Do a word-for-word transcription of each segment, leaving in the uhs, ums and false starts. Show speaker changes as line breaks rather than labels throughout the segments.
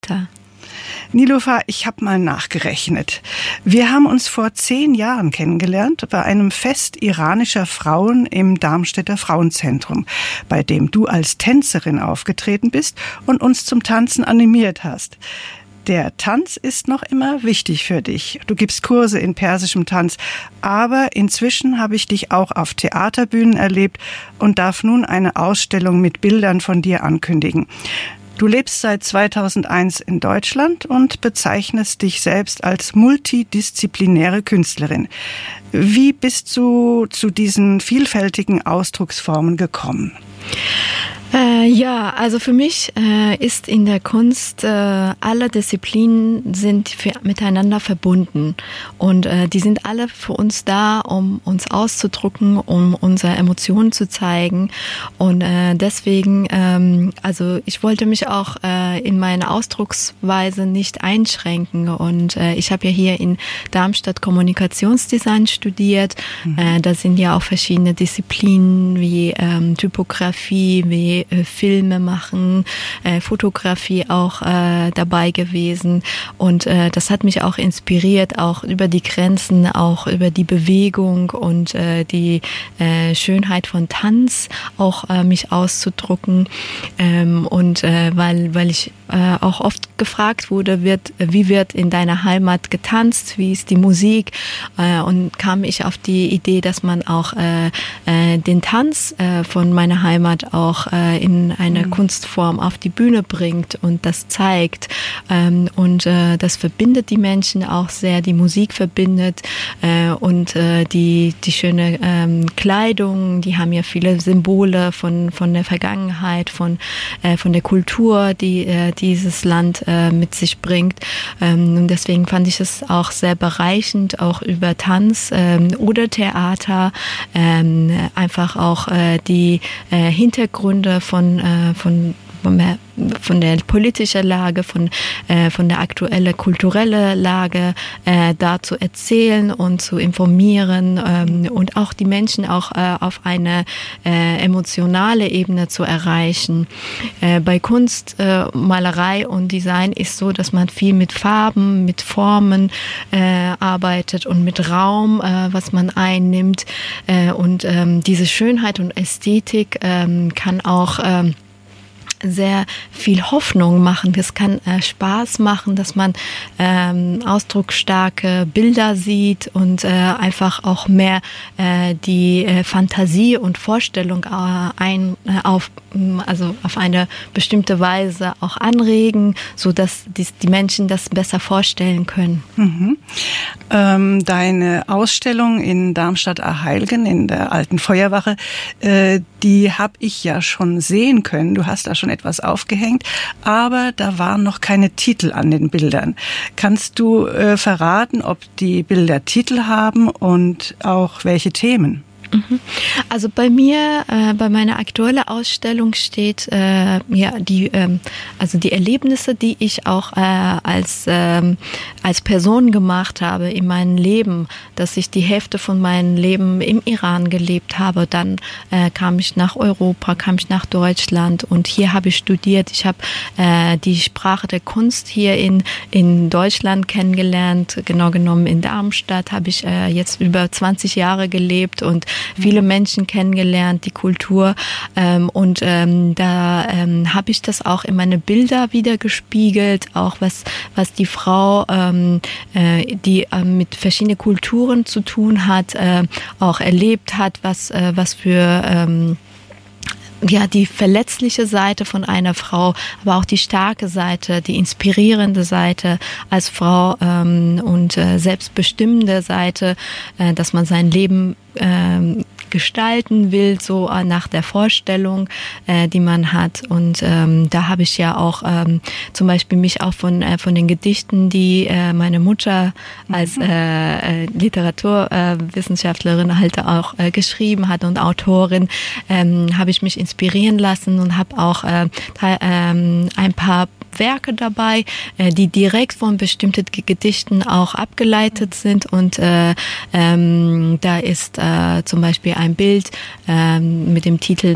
Theater.
Niloufar, ich habe mal nachgerechnet. Wir haben uns vor zehn Jahren kennengelernt bei einem Fest iranischer Frauen im Darmstädter Frauenzentrum, bei dem du als Tänzerin aufgetreten bist und uns zum Tanzen animiert hast. Der Tanz ist noch immer wichtig für dich. Du gibst Kurse in persischem Tanz, aber inzwischen habe ich dich auch auf Theaterbühnen erlebt und darf nun eine Ausstellung mit Bildern von dir ankündigen. Du lebst seit zweitausendeins in Deutschland und bezeichnest dich selbst als multidisziplinäre Künstlerin. Wie bist du zu diesen vielfältigen Ausdrucksformen gekommen?
Äh, ja, also für mich äh, ist in der Kunst, äh, alle Disziplinen sind für, miteinander verbunden und äh, die sind alle für uns da, um uns auszudrücken, um unsere Emotionen zu zeigen und äh, deswegen, ähm, also ich wollte mich auch äh, in meiner Ausdrucksweise nicht einschränken und äh, ich habe ja hier in Darmstadt Kommunikationsdesign studiert, mhm. äh, da sind ja auch verschiedene Disziplinen wie ähm, Typografie, wie äh, Filme machen, äh, Fotografie auch äh, dabei gewesen und äh, das hat mich auch inspiriert, auch über die Grenzen, auch über die Bewegung und äh, die äh, Schönheit von Tanz auch äh, mich auszudrücken ähm, und äh, weil, weil ich äh, auch oft gefragt wurde, wird, wie wird in deiner Heimat getanzt, wie ist die Musik äh, und kam ich auf die Idee, dass man auch äh, äh, den Tanz äh, von meiner Heimat auch äh, in eine mhm. Kunstform auf die Bühne bringt und das zeigt ähm, und äh, das verbindet die Menschen auch sehr, die Musik verbindet äh, und äh, die, die schöne ähm, Kleidung, die haben ja viele Symbole von, von der Vergangenheit, von, äh, von der Kultur, die äh, dieses Land äh, mit sich bringt ähm, und deswegen fand ich es auch sehr bereichend, auch über Tanz ähm, oder Theater ähm, einfach auch äh, die äh, Hintergründe von, äh, von von der politischen Lage, von, äh, von der aktuellen kulturellen Lage äh, da zu erzählen und zu informieren ähm, und auch die Menschen auch äh, auf eine äh, emotionale Ebene zu erreichen. Äh, bei Kunst, äh, Malerei und Design ist so, dass man viel mit Farben, mit Formen äh, arbeitet und mit Raum, äh, was man einnimmt äh, und ähm, diese Schönheit und Ästhetik ähm, kann auch ähm, sehr viel Hoffnung machen. Es kann äh, Spaß machen, dass man ähm, ausdrucksstarke Bilder sieht und äh, einfach auch mehr äh, die äh, Fantasie und Vorstellung äh, ein, äh, auf, also auf eine bestimmte Weise auch anregen, so dass die, die Menschen das besser vorstellen können.
Mhm. Ähm, deine Ausstellung in Darmstadt-Arheilgen in der alten Feuerwache, äh, die habe ich ja schon sehen können. Du hast da schon etwas aufgehängt, aber da waren noch keine Titel an den Bildern. Kannst du äh, verraten, ob die Bilder Titel haben und auch welche Themen?
Also bei mir, äh, bei meiner aktuellen Ausstellung steht äh, ja die, ähm, also die Erlebnisse, die ich auch äh, als ähm, als Person gemacht habe in meinem Leben, dass ich die Hälfte von meinem Leben im Iran gelebt habe. Dann äh, kam ich nach Europa, kam ich nach Deutschland und hier habe ich studiert. Ich habe äh, die Sprache der Kunst hier in in Deutschland kennengelernt. Genau genommen in Darmstadt habe ich äh, jetzt über zwanzig Jahre gelebt und viele Menschen kennengelernt, die Kultur ähm, und ähm, da ähm, habe ich das auch in meine Bilder wieder gespiegelt, auch was was die Frau, ähm, äh, die äh, mit verschiedenen Kulturen zu tun hat, äh, auch erlebt hat, was äh, was für ähm, ja, die verletzliche Seite von einer Frau, aber auch die starke Seite, die inspirierende Seite als Frau ähm, und äh, selbstbestimmende Seite, äh, dass man sein Leben ähm, gestalten will, so äh, nach der Vorstellung, äh, die man hat. Und ähm, da habe ich ja auch ähm, zum Beispiel mich auch von äh, von den Gedichten, die äh, meine Mutter als äh, äh, Literaturwissenschaftlerin halt auch äh, geschrieben hat und Autorin, ähm, habe ich mich inspirieren lassen und habe auch äh, ähm, ein paar Werke dabei, äh, die direkt von bestimmten Gedichten auch abgeleitet sind und äh, ähm, da ist äh, zum Beispiel ein Bild äh, mit dem Titel mit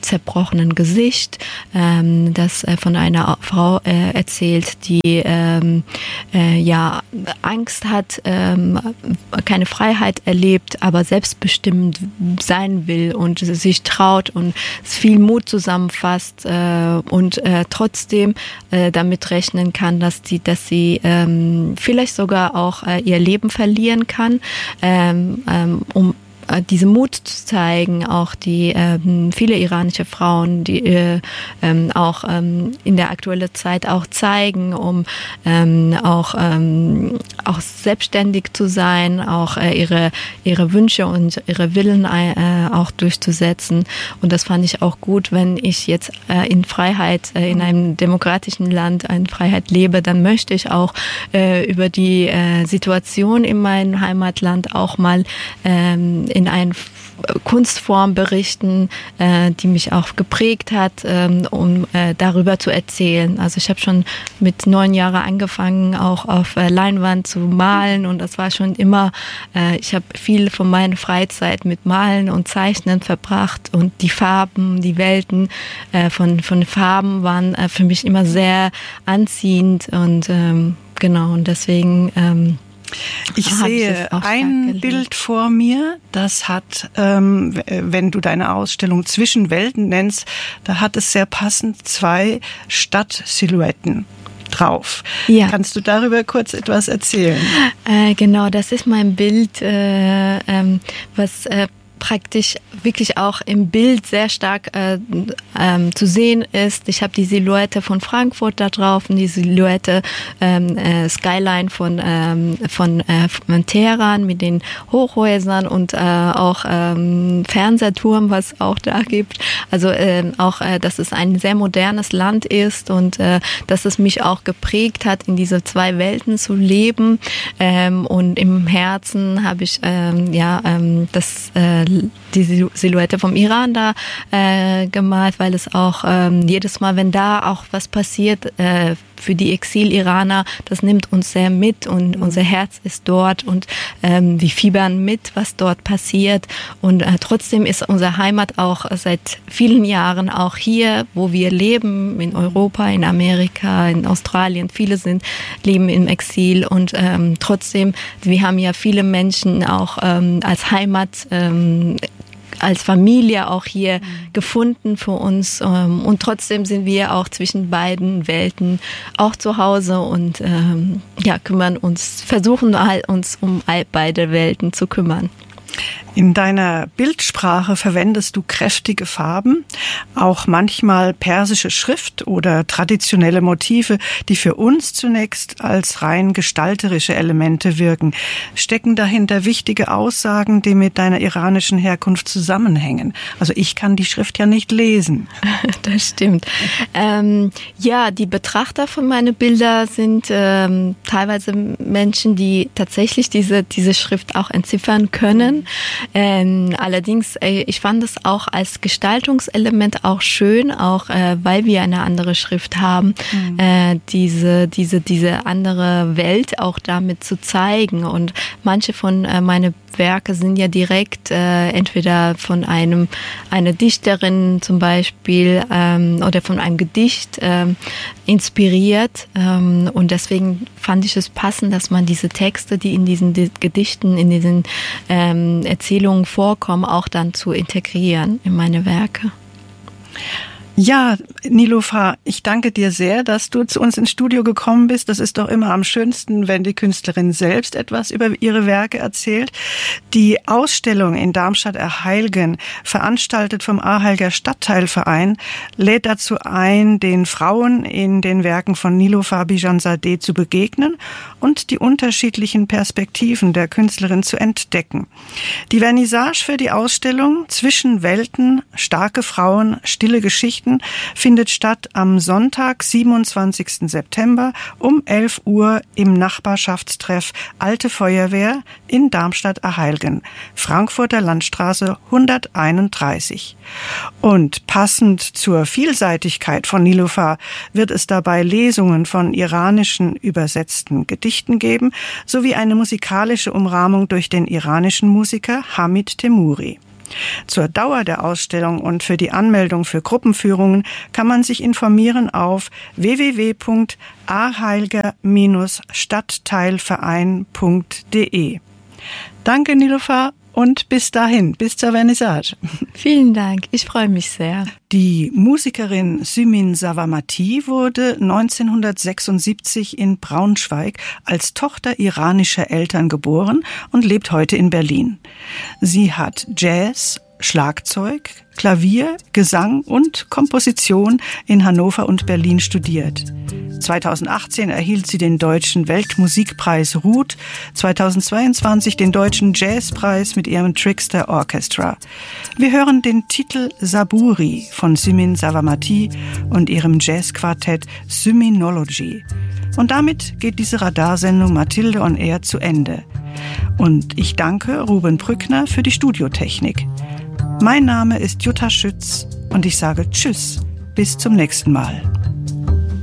zerbrochenen Gesicht, ähm, das äh, von einer Frau äh, erzählt, die ähm, äh, ja Angst hat, ähm, keine Freiheit erlebt, aber selbstbestimmt sein will und sich traut und viel Mut zusammenfasst äh, und äh, trotzdem äh, damit rechnen kann, dass die, dass sie ähm, vielleicht sogar auch äh, ihr Leben verlieren kann, ähm, ähm, um diese Mut zu zeigen, auch die ähm, viele iranische Frauen, die äh, ähm, auch ähm, in der aktuellen Zeit auch zeigen, um ähm, auch ähm, auch selbstständig zu sein, auch äh, ihre ihre Wünsche und ihre Willen äh, auch durchzusetzen. Und das fand ich auch gut, wenn ich jetzt äh, in Freiheit äh, in einem demokratischen Land in Freiheit lebe, dann möchte ich auch äh, über die äh, Situation in meinem Heimatland auch mal ähm, in einer Kunstform berichten, äh, die mich auch geprägt hat, ähm, um äh, darüber zu erzählen. Also ich habe schon mit neun Jahren angefangen, auch auf äh, Leinwand zu malen und das war schon immer, äh, ich habe viel von meiner Freizeit mit Malen und Zeichnen verbracht und die Farben, die Welten äh, von, von Farben waren äh, für mich immer sehr anziehend und ähm, genau und deswegen ähm,
Ich sehe ein Bild vor mir, das hat, ähm, wenn du deine Ausstellung Zwischen Welten nennst, da hat es sehr passend zwei Stadtsilhouetten drauf. Ja. Kannst du darüber kurz etwas erzählen?
Äh, genau, das ist mein Bild, äh, ähm, was äh, praktisch wirklich auch im Bild sehr stark äh, ähm, zu sehen ist. Ich habe die Silhouette von Frankfurt da drauf und die Silhouette ähm, äh, Skyline von, ähm, von, äh, von Teheran mit den Hochhäusern und äh, auch ähm, Fernsehturm, was auch da gibt. Also äh, auch, äh, dass es ein sehr modernes Land ist und äh, dass es mich auch geprägt hat, in diese zwei Welten zu leben. Ähm, und im Herzen habe ich ähm, ja ähm, das äh, die Silhouette vom Iran da äh, gemalt, weil es auch ähm, jedes Mal, wenn da auch was passiert, äh, für die Exil-Iraner, das nimmt uns sehr mit und unser Herz ist dort und ähm, wir fiebern mit, was dort passiert und äh, trotzdem ist unsere Heimat auch seit vielen Jahren auch hier, wo wir leben, in Europa, in Amerika, in Australien, viele sind, leben im Exil und ähm, trotzdem, wir haben ja viele Menschen auch ähm, als Heimat ähm, als Familie auch hier mhm. gefunden für uns ähm, und trotzdem sind wir auch zwischen beiden Welten auch zu Hause und ähm, ja, kümmern uns, versuchen uns um beide Welten zu kümmern.
In deiner Bildsprache verwendest du kräftige Farben, auch manchmal persische Schrift oder traditionelle Motive, die für uns zunächst als rein gestalterische Elemente wirken. Stecken dahinter wichtige Aussagen, die mit deiner iranischen Herkunft zusammenhängen? Also ich kann die Schrift ja nicht lesen.
Das stimmt. Ähm, ja, die Betrachter von meinen Bildern sind ähm, teilweise Menschen, die tatsächlich diese, diese Schrift auch entziffern können. Ähm, allerdings, äh, ich fand es auch als Gestaltungselement auch schön, auch äh, weil wir eine andere Schrift haben, mhm. äh, diese, diese, diese andere Welt auch damit zu zeigen. Und manche von äh, meinen Werke sind ja direkt äh, entweder von einem einer Dichterin zum Beispiel ähm, oder von einem Gedicht ähm, inspiriert ähm, und deswegen fand ich es passend, dass man diese Texte, die in diesen Di- Gedichten, in diesen ähm, Erzählungen vorkommen, auch dann zu integrieren in meine Werke.
Ja, Niloufar, ich danke dir sehr, dass du zu uns ins Studio gekommen bist. Das ist doch immer am schönsten, wenn die Künstlerin selbst etwas über ihre Werke erzählt. Die Ausstellung in Darmstadt-Erheilgen, veranstaltet vom Arheilger Stadtteilverein, lädt dazu ein, den Frauen in den Werken von Niloufar Bijanzadeh zu begegnen und die unterschiedlichen Perspektiven der Künstlerin zu entdecken. Die Vernissage für die Ausstellung Zwischen Welten, starke Frauen, stille Geschichten findet statt am Sonntag, siebenundzwanzigsten September um elf Uhr im Nachbarschaftstreff Alte Feuerwehr in Darmstadt-Erheilgen, Frankfurter Landstraße hunderteinunddreißig. Und passend zur Vielseitigkeit von Niloufar wird es dabei Lesungen von iranischen übersetzten Gedichten geben, sowie eine musikalische Umrahmung durch den iranischen Musiker Hamid Temuri. Zur Dauer der Ausstellung und für die Anmeldung für Gruppenführungen kann man sich informieren auf w w w punkt arheilger stadtteilverein punkt d e. Danke, Niloufar, und bis dahin, bis zur Vernissage.
Vielen Dank, ich freue mich sehr.
Die Musikerin Sümin Savamati wurde neunzehnhundertsechsundsiebzig in Braunschweig als Tochter iranischer Eltern geboren und lebt heute in Berlin. Sie hat Jazz, Schlagzeug, Klavier, Gesang und Komposition in Hannover und Berlin studiert. zweitausendachtzehn erhielt sie den Deutschen Weltmusikpreis Ruth, zweitausendzweiundzwanzig den Deutschen Jazzpreis mit ihrem Trickster Orchestra. Wir hören den Titel Saburi von Sümin Savamati und ihrem Jazzquartett Süminology. Und damit geht diese Radarsendung Mathilde on Air zu Ende. Und ich danke Ruben Brückner für die Studiotechnik. Mein Name ist Jutta Schütz und ich sage Tschüss, bis zum nächsten Mal.